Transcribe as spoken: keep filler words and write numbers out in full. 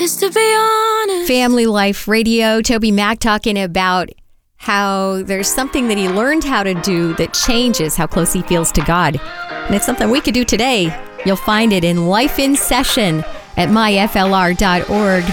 Cause to be honest, Family Life Radio, Toby Mac talking about how there's something that he learned how to do that changes how close he feels to God. And it's something we could do today. You'll find it in Life in Session at my f l r dot org.